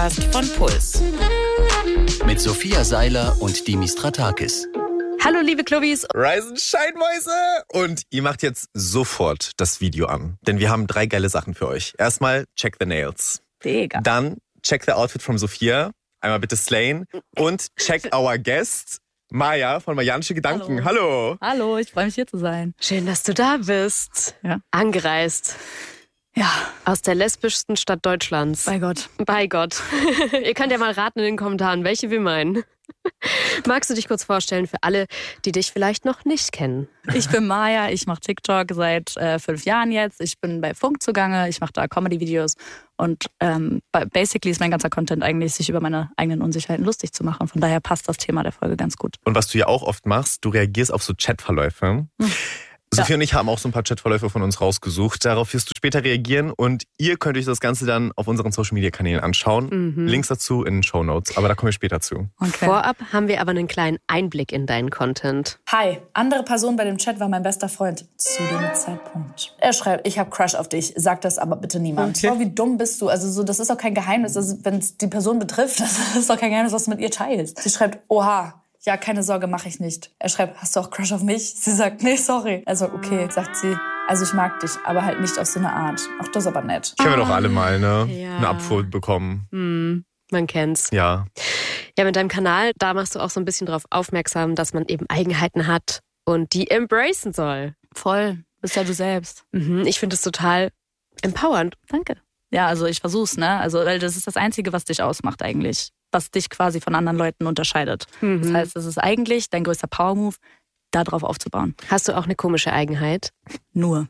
Podcast von Puls. Mit Sophia Seiler und Dimi Stratakis. Hallo liebe Clubbis. Rise and shine, Mäuse! Und ihr macht jetzt sofort das Video an. Denn wir haben 3 geile Sachen für euch. Erstmal, check the nails. Digga. Dann, check the outfit from Sophia. Einmal bitte slayen. Und check our guest, Maya von Mayanische Gedanken. Hallo. Hallo, ich freue mich hier zu sein. Schön, dass du da bist. Ja. Angereist. Ja. Aus der lesbischsten Stadt Deutschlands. Bei Gott. Bei Gott. Ihr könnt ja mal raten in den Kommentaren, welche wir meinen. Magst du dich kurz vorstellen für alle, die dich vielleicht noch nicht kennen? Ich bin Maya, ich mache TikTok seit 5 Jahren jetzt. Ich bin bei Funk zugange, ich mache da Comedy-Videos. Und basically ist mein ganzer Content eigentlich, sich über meine eigenen Unsicherheiten lustig zu machen. Von daher passt das Thema der Folge ganz gut. Und was du ja auch oft machst, du reagierst auf so Chatverläufe. Sophia und ich haben auch so ein paar Chatverläufe von uns rausgesucht. Darauf wirst du später reagieren und ihr könnt euch das Ganze dann auf unseren Social-Media-Kanälen anschauen. Links dazu in den Shownotes, aber da kommen wir später zu. Okay. Vorab haben wir aber einen kleinen Einblick in deinen Content. Hi, andere Person bei dem Chat war mein bester Freund zu dem Zeitpunkt. Er schreibt, ich habe Crush auf dich, sag das aber bitte niemand. Okay. Oh, wie dumm bist du? Also so, das ist auch kein Geheimnis, wenn es die Person betrifft, das ist doch kein Geheimnis, was du mit ihr teilst. Sie schreibt, oha. Ja, keine Sorge, mache ich nicht. Er schreibt, hast du auch Crush auf mich? Sie sagt, nee, sorry. Also, okay, sagt sie, also ich mag dich, aber halt nicht auf so eine Art. Ach, das ist aber nett. Kennen wir doch alle mal, ne? Ja. Eine Abfuhr bekommen. Man kennt's. Ja. Ja, mit deinem Kanal, da machst du auch so ein bisschen darauf aufmerksam, dass man eben Eigenheiten hat und die embracen soll. Voll, bist ja du selbst. Ich finde es total empowernd. Danke. Ja, also ich versuch's, ne? Also, weil das ist das Einzige, was dich ausmacht eigentlich. Was dich quasi von anderen Leuten unterscheidet. Das heißt, es ist eigentlich dein größter Power-Move, da drauf aufzubauen. Hast du auch eine komische Eigenheit? Nur.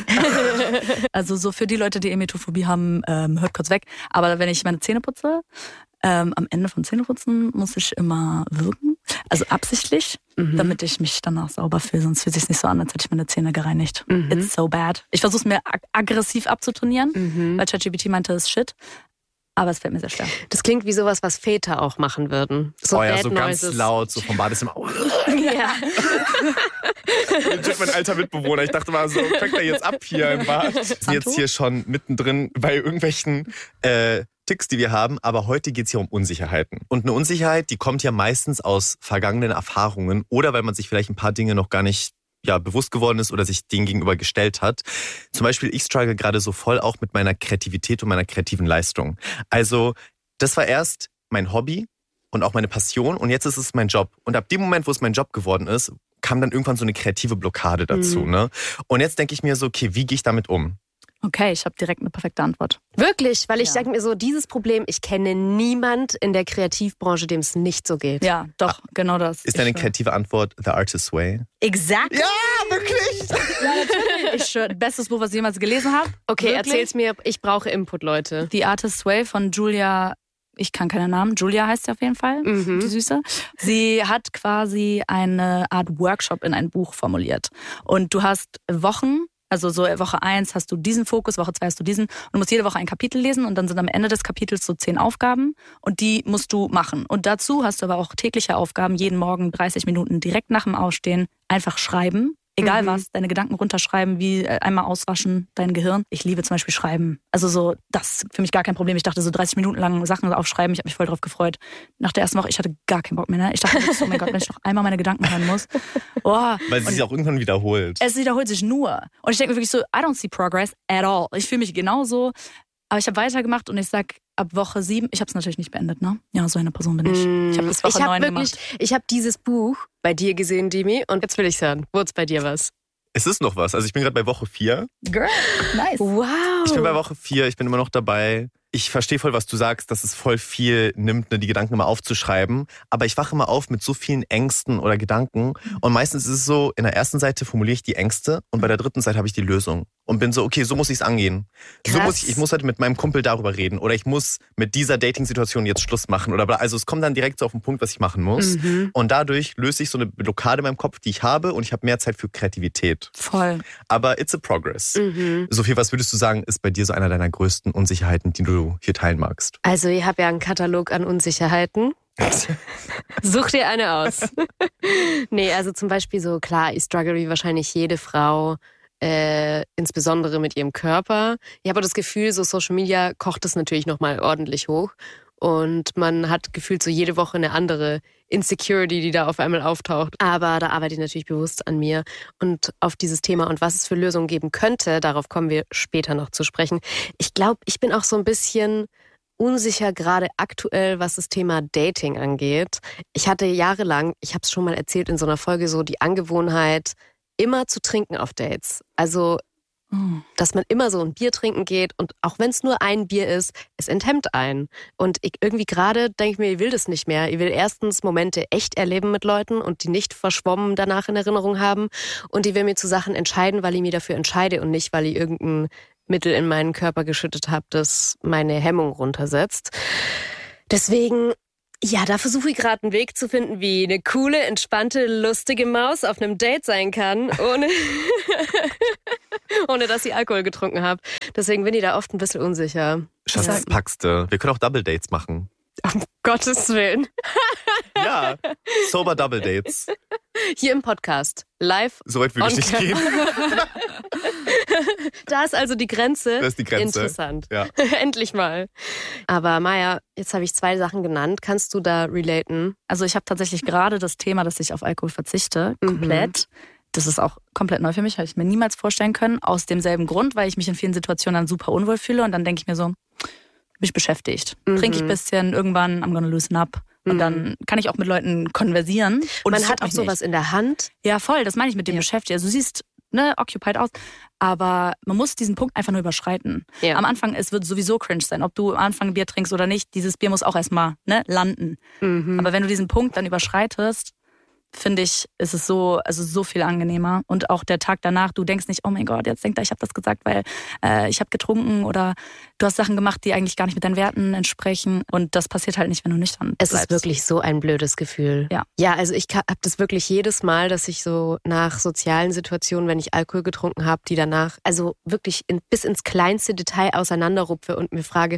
Also so für die Leute, die Emetophobie haben, hört kurz weg. Aber wenn ich meine Zähne putze, am Ende von Zähneputzen muss ich immer würgen. Also absichtlich, damit ich mich danach sauber fühle. Sonst fühlt es sich nicht so an, als hätte ich meine Zähne gereinigt. It's so bad. Ich versuche es mir aggressiv abzutrainieren, weil ChatGPT meinte, es ist shit. Aber es fällt mir sehr schwer. Das klingt wie sowas, was Väter auch machen würden. So, oh ja, Bad so Noises. ganz laut, so vom Badezimmer. Ja. Mein alter Mitbewohner, ich dachte mal so, fängt er jetzt ab hier im Bad? Wir sind jetzt hier schon mittendrin bei irgendwelchen Ticks, die wir haben, aber heute geht es hier um Unsicherheiten. Und eine Unsicherheit, die kommt ja meistens aus vergangenen Erfahrungen oder weil man sich vielleicht ein paar Dinge noch gar nicht bewusst geworden ist oder sich denen gegenüber gestellt hat. Zum Beispiel, ich struggle gerade so voll auch mit meiner Kreativität und meiner kreativen Leistung. Also, das war erst mein Hobby und auch meine Passion und jetzt ist es mein Job. Und ab dem Moment, wo es mein Job geworden ist, kam dann irgendwann so eine kreative Blockade dazu. Ne? Und jetzt denke ich mir so, okay, wie gehe ich damit um? Okay, ich habe direkt eine perfekte Antwort. Wirklich? Weil ich denke mir so, dieses Problem, ich kenne niemand in der Kreativbranche, dem es nicht so geht. Ja, doch, genau das. Ist deine kreative Antwort The Artist's Way? Exakt. Ja, wirklich! Ja, natürlich. Bestes Buch, was ich jemals gelesen habe. Okay, Wirklich? erzähl's mir. Ich brauche Input, Leute. The Artist's Way von Julia, ich kann keinen Namen, Julia heißt sie auf jeden Fall, die Süße. Sie hat quasi eine Art Workshop in ein Buch formuliert. Und du hast Wochen, also so Woche 1 hast du diesen Fokus, Woche 2 hast du diesen. Und du musst jede Woche ein Kapitel lesen und dann sind am Ende des Kapitels so 10 Aufgaben und die musst du machen. Und dazu hast du aber auch tägliche Aufgaben, jeden Morgen 30 Minuten direkt nach dem Aufstehen einfach schreiben. Egal was, deine Gedanken runterschreiben, wie einmal auswaschen, dein Gehirn. Ich liebe zum Beispiel Schreiben. Also so, das ist für mich gar kein Problem. Ich dachte so 30 Minuten lang Sachen aufschreiben, ich habe mich voll drauf gefreut. Nach der ersten Woche, ich hatte gar keinen Bock mehr. Ne? Ich dachte, oh mein Gott, wenn ich noch einmal meine Gedanken hören muss. Oh. Weil sie sich auch irgendwann wiederholt. Es wiederholt sich nur. Und ich denke mir wirklich so, I don't see progress at all. Ich fühle mich genauso. Aber ich habe weitergemacht und ich sag, ab Woche 7, ich habe es natürlich nicht beendet, ne? Ja, so eine Person bin ich. Ich habe bis Woche 9 gemacht. Ich habe dieses Buch bei dir gesehen, Dimi, und jetzt will ich's hören. Wurd's bei dir was? Es ist noch was. Also ich bin gerade bei Woche 4. Girl, nice. Wow. Ich bin bei Woche 4, ich bin immer noch dabei. Ich verstehe voll, was du sagst, dass es voll viel nimmt, ne, die Gedanken immer aufzuschreiben. Aber ich wache immer auf mit so vielen Ängsten oder Gedanken. Und meistens ist es so, in der ersten Seite formuliere ich die Ängste und bei der dritten Seite habe ich die Lösung. Und bin so, okay, so muss ich es angehen. So ich muss heute mit meinem Kumpel darüber reden. Oder ich muss mit dieser Dating-Situation jetzt Schluss machen. Also es kommt dann direkt so auf den Punkt, was ich machen muss. Und dadurch löse ich so eine Blockade in meinem Kopf, die ich habe. Und ich habe mehr Zeit für Kreativität. Voll. Aber it's a progress. Sophie, was würdest du sagen, ist bei dir so einer deiner größten Unsicherheiten, die du hier teilen magst? Also ich habe ja einen Katalog an Unsicherheiten. Such dir eine aus. Nee, also zum Beispiel so, klar, ich struggle wie wahrscheinlich jede Frau, insbesondere mit ihrem Körper. Ich habe das Gefühl, so Social Media kocht es natürlich nochmal ordentlich hoch. und man hat gefühlt so jede Woche eine andere Insecurity, die da auf einmal auftaucht. Aber da arbeite ich natürlich bewusst an mir und auf dieses Thema und was es für Lösungen geben könnte, darauf kommen wir später noch zu sprechen. Ich glaube, ich bin auch so ein bisschen unsicher gerade aktuell, was das Thema Dating angeht. Ich hatte jahrelang, ich habe es schon mal erzählt in so einer Folge, so die Angewohnheit, immer zu trinken auf Dates. Also, dass man immer so ein Bier trinken geht und auch wenn es nur ein Bier ist, es enthemmt einen. Und irgendwie gerade denke ich mir, ich will das nicht mehr. Ich will erstens Momente echt erleben mit Leuten und die nicht verschwommen danach in Erinnerung haben. Und ich will mir zu Sachen entscheiden, weil ich mich dafür entscheide und nicht, weil ich irgendein Mittel in meinen Körper geschüttet habe, das meine Hemmung runtersetzt. Deswegen, ja, da versuche ich gerade einen Weg zu finden, wie eine coole, entspannte, lustige Maus auf einem Date sein kann, ohne dass ich Alkohol getrunken habe. Deswegen bin ich da oft ein bisschen unsicher. Schatz, das packst du. Wir können auch Double Dates machen. Um Gottes Willen. Ja, sober Double Dates. Hier im Podcast. Live. So weit würde ich nicht gehen. Da ist also die Grenze. Das ist die Grenze. Interessant. Ja. Endlich mal. Aber Maya, jetzt habe ich 2 Sachen genannt. Kannst du da relaten? Also ich habe tatsächlich gerade das Thema, dass ich auf Alkohol verzichte, komplett. Das ist auch komplett neu für mich, habe ich mir niemals vorstellen können. Aus demselben Grund, weil ich mich in vielen Situationen dann super unwohl fühle und dann denke ich mir so, bin ich beschäftigt. Trinke ich ein bisschen, irgendwann I'm gonna loosen up. Und dann kann ich auch mit Leuten konversieren. Und man hat auch sowas in der Hand. Ja, voll, das meine ich mit dem beschäftigt. Also du siehst occupied aus, aber man muss diesen Punkt einfach nur überschreiten. Ja. Am Anfang, es wird sowieso cringe sein, ob du am Anfang ein Bier trinkst oder nicht. Dieses Bier muss auch erstmal landen. Aber wenn du diesen Punkt dann überschreitest, finde ich, ist es so viel angenehmer. Und auch der Tag danach, du denkst nicht, oh mein Gott, jetzt denkt er, ich habe das gesagt, weil ich habe getrunken oder du hast Sachen gemacht, die eigentlich gar nicht mit deinen Werten entsprechen. Und das passiert halt nicht, wenn du nüchtern bleibst. Es ist wirklich so ein blödes Gefühl. Ja, also ich habe das wirklich jedes Mal, dass ich so nach sozialen Situationen, wenn ich Alkohol getrunken habe, die danach, also wirklich bis ins kleinste Detail auseinanderrupfe und mir frage,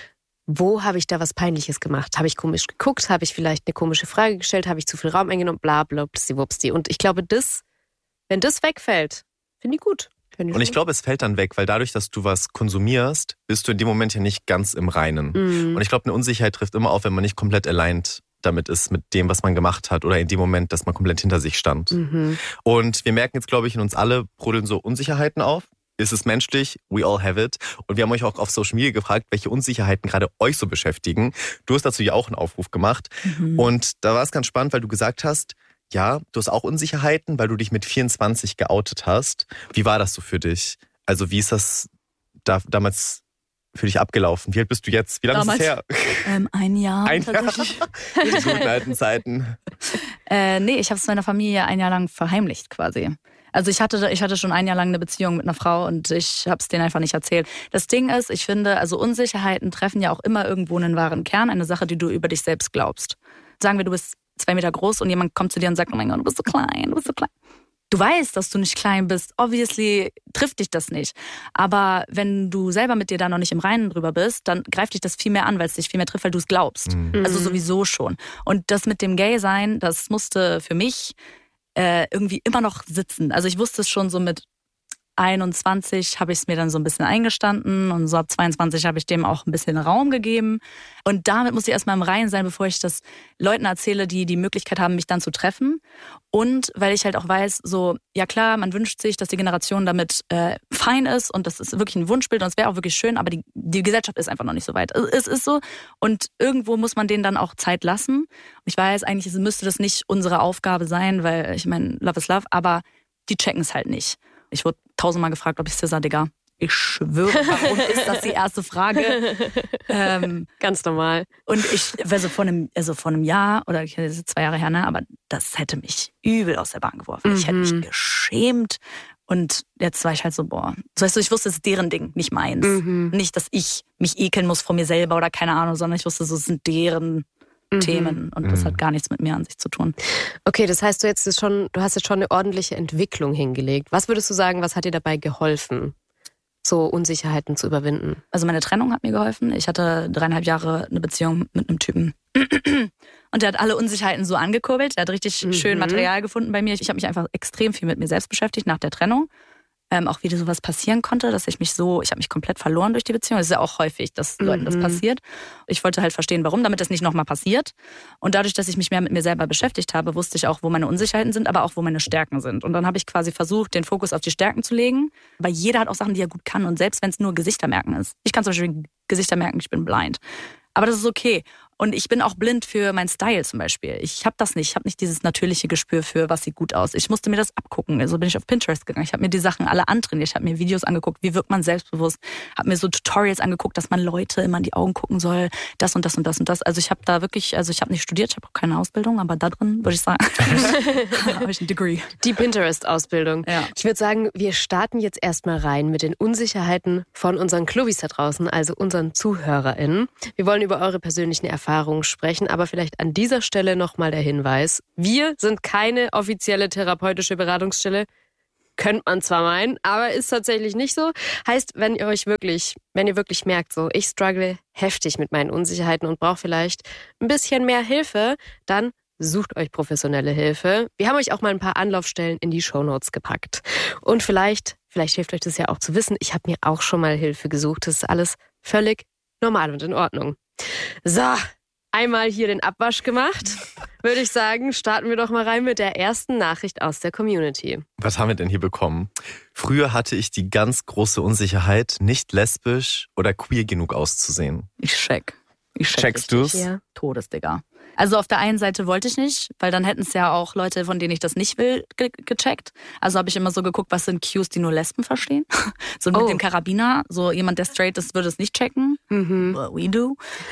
wo habe ich da was Peinliches gemacht? Habe ich komisch geguckt? Habe ich vielleicht eine komische Frage gestellt? Habe ich zu viel Raum eingenommen? Bla, bla, wupsti. Und ich glaube, wenn das wegfällt, finde ich gut. Und ich glaube, es fällt dann weg, weil dadurch, dass du was konsumierst, bist du in dem Moment ja nicht ganz im Reinen. Und ich glaube, eine Unsicherheit trifft immer auf, wenn man nicht komplett aligned damit ist, mit dem, was man gemacht hat oder in dem Moment, dass man komplett hinter sich stand. Und wir merken jetzt, glaube ich, in uns alle brodeln so Unsicherheiten auf. Ist es menschlich? We all have it. Und wir haben euch auch auf Social Media gefragt, welche Unsicherheiten gerade euch so beschäftigen. Du hast dazu ja auch einen Aufruf gemacht. Und da war es ganz spannend, weil du gesagt hast, ja, du hast auch Unsicherheiten, weil du dich mit 24 geoutet hast. Wie war das so für dich? Also wie ist das damals für dich abgelaufen? Wie alt bist du jetzt? Wie lange ist es her? 1 Jahr. Ein Jahr? Die guten alten Zeiten. Nee, ich habe es meiner Familie 1 Jahr lang verheimlicht quasi. Also ich hatte schon 1 Jahr lang eine Beziehung mit einer Frau und ich habe es denen einfach nicht erzählt. Das Ding ist, ich finde, also Unsicherheiten treffen ja auch immer irgendwo einen wahren Kern, eine Sache, die du über dich selbst glaubst. Sagen wir, du bist 2 Meter groß und jemand kommt zu dir und sagt, oh mein Gott, du bist so klein, du bist so klein. Du weißt, dass du nicht klein bist. Obviously trifft dich das nicht. Aber wenn du selber mit dir da noch nicht im Reinen drüber bist, dann greift dich das viel mehr an, weil es dich viel mehr trifft, weil du es glaubst. Also sowieso schon. Und das mit dem Gay-Sein, das musste für mich irgendwie immer noch sitzen. Also ich wusste es schon so mit 21 habe ich es mir dann so ein bisschen eingestanden und so ab 22 habe ich dem auch ein bisschen Raum gegeben. Und damit muss ich erstmal im Reinen sein, bevor ich das Leuten erzähle, die die Möglichkeit haben, mich dann zu treffen. Und weil ich halt auch weiß, so, ja klar, man wünscht sich, dass die Generation damit fein ist und das ist wirklich ein Wunschbild und es wäre auch wirklich schön, aber die Gesellschaft ist einfach noch nicht so weit. Es ist so und irgendwo muss man denen dann auch Zeit lassen. Ich weiß, eigentlich müsste das nicht unsere Aufgabe sein, weil ich meine, Love is Love, aber die checken es halt nicht. Ich wurde 1000-mal gefragt, ob ich Scissor, Digga. Ich schwöre, warum ist das die erste Frage? Ganz normal. Und ich, vor einem Jahr, oder das ist 2 Jahre her, ne, aber das hätte mich übel aus der Bahn geworfen. Ich hätte mich geschämt. Und jetzt war ich halt so, boah. So, weißt du, ich wusste, es ist deren Ding, nicht meins. Nicht, dass ich mich ekeln muss vor mir selber oder keine Ahnung, sondern ich wusste, so, es sind deren Themen und das hat gar nichts mit mir an sich zu tun. Okay, das heißt, du hast jetzt schon eine ordentliche Entwicklung hingelegt. Was würdest du sagen, was hat dir dabei geholfen, so Unsicherheiten zu überwinden? Also meine Trennung hat mir geholfen. Ich hatte 3,5 Jahre eine Beziehung mit einem Typen. Und der hat alle Unsicherheiten so angekurbelt. Der hat richtig schön Material gefunden bei mir. Ich habe mich einfach extrem viel mit mir selbst beschäftigt nach der Trennung. auch wie sowas passieren konnte, dass ich habe mich komplett verloren durch die Beziehung. Das ist ja auch häufig, dass Leuten das passiert. Ich wollte halt verstehen, warum, damit das nicht nochmal passiert. Und dadurch, dass ich mich mehr mit mir selber beschäftigt habe, wusste ich auch, wo meine Unsicherheiten sind, aber auch, wo meine Stärken sind. Und dann habe ich quasi versucht, den Fokus auf die Stärken zu legen, weil jeder hat auch Sachen, die er gut kann. Und selbst wenn es nur Gesichter merken ist. Ich kann zum Beispiel Gesichter merken, ich bin blind. Aber das ist okay. Und ich bin auch blind für meinen Style zum Beispiel. Ich habe das nicht. Ich habe nicht dieses natürliche Gespür für, was sieht gut aus. Ich musste mir das abgucken. Also bin ich auf Pinterest gegangen. Ich habe mir die Sachen alle antrainiert. Ich habe mir Videos angeguckt, wie wirkt man selbstbewusst. Habe mir so Tutorials angeguckt, dass man Leute immer in die Augen gucken soll. Das und das und das und das. Also ich habe da wirklich, ich habe nicht studiert, ich habe auch keine Ausbildung, aber da drin würde ich sagen, habe ich ein Degree. Die Pinterest-Ausbildung. Ja. Ich würde sagen, wir starten jetzt erstmal rein mit den Unsicherheiten von unseren Clubbies da draußen, also unseren ZuhörerInnen. Wir wollen über eure persönlichen Erfahrungen sprechen, aber vielleicht an dieser Stelle nochmal der Hinweis. Wir sind keine offizielle therapeutische Beratungsstelle. Könnte man zwar meinen, aber ist tatsächlich nicht so. Heißt, wenn ihr wirklich merkt, so ich struggle heftig mit meinen Unsicherheiten und brauche vielleicht ein bisschen mehr Hilfe, dann sucht euch professionelle Hilfe. Wir haben euch auch mal ein paar Anlaufstellen in die Shownotes gepackt. Und vielleicht hilft euch das ja auch zu wissen, ich habe mir auch schon mal Hilfe gesucht. Das ist alles völlig normal und in Ordnung. So, einmal hier den Abwasch gemacht. Würde ich sagen, starten wir doch mal rein mit der ersten Nachricht aus der Community. Was haben wir denn hier bekommen? Früher hatte ich die ganz große Unsicherheit, nicht lesbisch oder queer genug auszusehen. Ich check. Checkst du's? Ja. Todesdigger. Also auf der einen Seite wollte ich nicht, weil dann hätten es ja auch Leute, von denen ich das nicht will, gecheckt. Also habe ich immer so geguckt, was sind Cues, die nur Lesben verstehen. So mit dem Karabiner, so jemand, der straight ist, würde es nicht checken. But we do.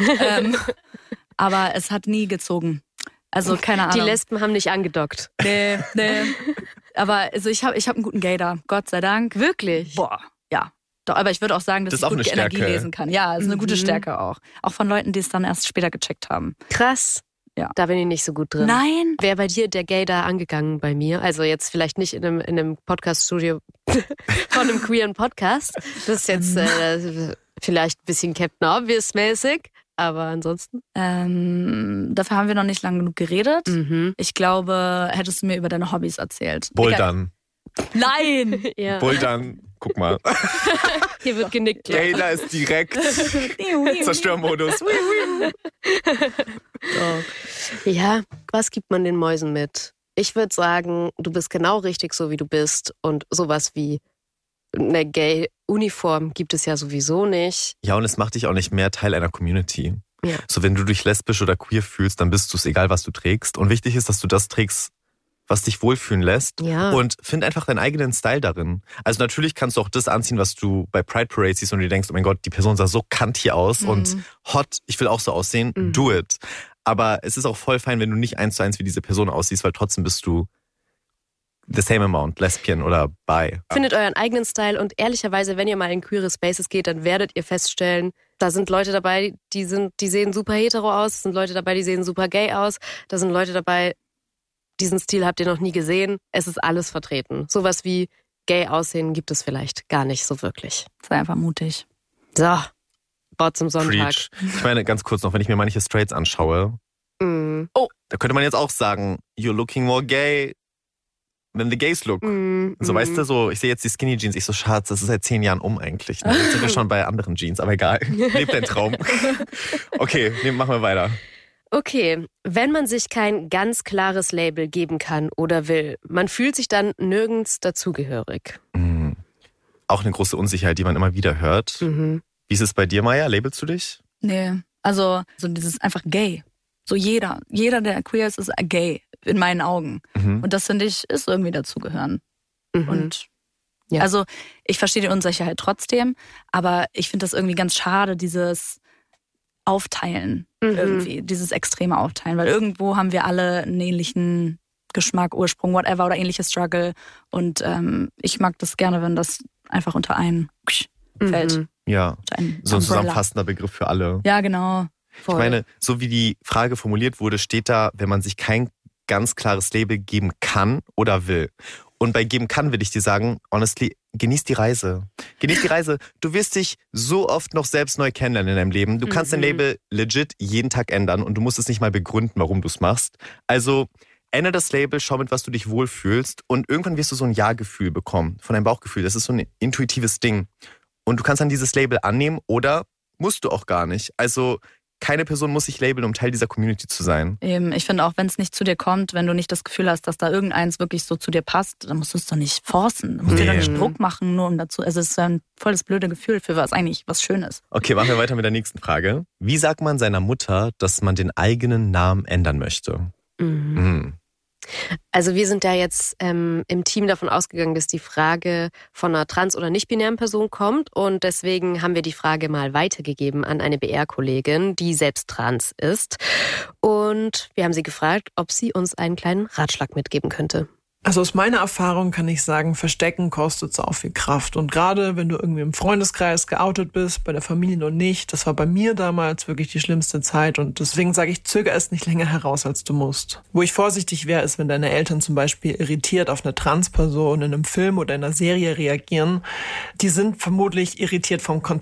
Aber es hat nie gezogen. Also keine Ahnung. Die Lesben haben nicht angedockt. Nee. Aber also ich hab einen guten Gaydar, Gott sei Dank. Wirklich? Boah, ja. Doch, aber ich würde auch sagen, dass Das ich ist auch gut eine Energie Stärke. lesen kann. Ja, ist eine gute Stärke auch. Auch von Leuten, die es dann erst später gecheckt haben. Krass. Ja. Da bin ich nicht so gut drin. Nein. Wäre bei dir der Gaydar angegangen bei mir? Also jetzt vielleicht nicht in einem Podcast-Studio von einem queeren Podcast. Das ist jetzt vielleicht ein bisschen Captain Obvious-mäßig. Aber ansonsten? Dafür haben wir noch nicht lange genug geredet. Ich glaube, hättest du mir über deine Hobbys erzählt. Bouldern. Nein! Ja. Bouldern. Guck mal. Hier wird genickt. Gay, da ist direkt Zerstörmodus. Ja, was gibt man den Mäusen mit? Ich würde sagen, du bist genau richtig so, wie du bist. Und sowas wie eine Gay-Uniform gibt es ja sowieso nicht. Ja, und es macht dich auch nicht mehr Teil einer Community. Ja. So, wenn du dich lesbisch oder queer fühlst, dann bist du es, egal was du trägst. Und wichtig ist, dass du das trägst, was dich wohlfühlen lässt. Ja. Und find einfach deinen eigenen Style darin. Also natürlich kannst du auch das anziehen, was du bei Pride Parade siehst und du denkst, oh mein Gott, die Person sah so kantig aus und hot, ich will auch so aussehen, do it. Aber es ist auch voll fein, wenn du nicht 1:1 wie diese Person aussiehst, weil trotzdem bist du the same amount, Lesbian oder bi. Findet euren eigenen Style und ehrlicherweise, wenn ihr mal in queere Spaces geht, dann werdet ihr feststellen, da sind Leute dabei, die sehen super hetero aus, es sind Leute dabei, die sehen super gay aus, da sind Leute dabei, diesen Stil habt ihr noch nie gesehen. Es ist alles vertreten. Sowas wie gay aussehen gibt es vielleicht gar nicht so wirklich. Sei einfach mutig. So, Wort zum Sonntag. Preach. Ich meine, ganz kurz noch, wenn ich mir manche Straights anschaue, da könnte man jetzt auch sagen, you're looking more gay than the gays look. So, weißt du, so, ich sehe jetzt die Skinny Jeans, ich so, Schatz, das ist seit 10 Jahren eigentlich. Ne? Jetzt sind wir schon bei anderen Jeans, aber egal. Lebt dein Traum. Okay, machen wir weiter. Okay, wenn man sich kein ganz klares Label geben kann oder will, man fühlt sich dann nirgends dazugehörig. Auch eine große Unsicherheit, die man immer wieder hört. Wie ist es bei dir, Maya? Labelst du dich? Nee, also so dieses einfach gay. So jeder, der queer ist gay in meinen Augen. Und das, finde ich, ist irgendwie dazugehören. Und ja. Also ich verstehe die Unsicherheit trotzdem, aber ich finde das irgendwie ganz schade, dieses Aufteilen irgendwie, dieses extreme Aufteilen, weil irgendwo haben wir alle einen ähnlichen Geschmack, Ursprung, whatever oder ähnliches Struggle und ich mag das gerne, wenn das einfach unter einen fällt. Ja, Unter einen so ein Umbrella. zusammenfassender Begriff für alle. Ja, genau. Voll. Ich meine, so wie die Frage formuliert wurde, steht da, wenn man sich kein ganz klares Label geben kann oder will. Und bei geben kann will ich dir sagen, honestly, genieß die Reise. Genieß die Reise. Du wirst dich so oft noch selbst neu kennenlernen in deinem Leben. Du kannst dein Label legit jeden Tag ändern und du musst es nicht mal begründen, warum du es machst. Also ändere das Label, schau mit was du dich wohlfühlst und irgendwann wirst du so ein Ja-Gefühl bekommen von deinem Bauchgefühl. Das ist so ein intuitives Ding. Und du kannst dann dieses Label annehmen oder musst du auch gar nicht. Also keine Person muss sich labeln, um Teil dieser Community zu sein. Eben, ich finde auch, wenn es nicht zu dir kommt, wenn du nicht das Gefühl hast, dass da irgendeins wirklich so zu dir passt, dann musst du es doch nicht forcen. Du musst dir doch nicht Druck machen, nur um dazu. Also es ist ein voll das blöde Gefühl für was Schönes. Okay, machen wir weiter mit der nächsten Frage. Wie sagt man seiner Mutter, dass man den eigenen Namen ändern möchte? Also wir sind da jetzt im Team davon ausgegangen, dass die Frage von einer trans- oder nicht-binären Person kommt und deswegen haben wir die Frage mal weitergegeben an eine BR-Kollegin, die selbst trans ist und wir haben sie gefragt, ob sie uns einen kleinen Ratschlag mitgeben könnte. Also aus meiner Erfahrung kann ich sagen, Verstecken kostet so auch viel Kraft. Und gerade wenn du irgendwie im Freundeskreis geoutet bist, bei der Familie noch nicht, das war bei mir damals wirklich die schlimmste Zeit. Und deswegen sage ich, zöger es nicht länger heraus, als du musst. Wo ich vorsichtig wäre, ist, wenn deine Eltern zum Beispiel irritiert auf eine Transperson in einem Film oder in einer Serie reagieren. Die sind vermutlich irritiert vom Konzept